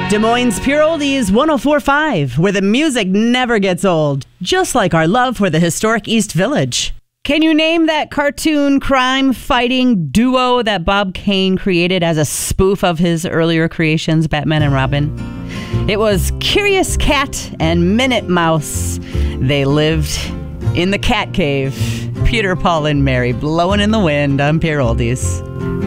Des Moines Pure Oldies 104.5, where the music never gets old, just like our love for the historic East Village. Can you name that cartoon crime-fighting duo that Bob Kane created as a spoof of his earlier creations, Batman and Robin? It was Curious Cat and Minute Mouse. They lived in the cat cave. Peter, Paul, and Mary blowing in the wind on Pure Oldies.